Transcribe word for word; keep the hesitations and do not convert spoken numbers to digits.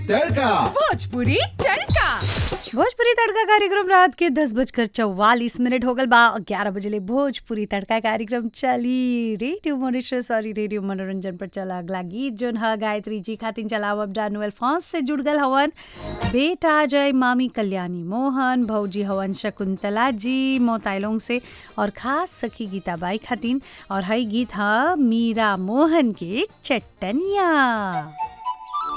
तड़का। भोजपुरी तड़का। भोजपुरी तड़का कार्यक्रम रात के दस बजकर चौवालीस मिनट हो गल बा। ग्यारह बजे ले भोजपुरी तड़का कार्यक्रम चली रेडियो मॉरिशस और रेडियो मनोरंजन पर चला। अगला गीत जोन ह गायत्री जी खातिन चलाव अब डानुअल फ्रांस से जुड़ गल हवन। बेटा जय मामी कल्याणी मोहन भौजी हवन शकुंतला जी मोताइलोंग से और खास सखी गीताबाई खातिन। और हई गीत ह मीरा मोहन के चट्टनिया।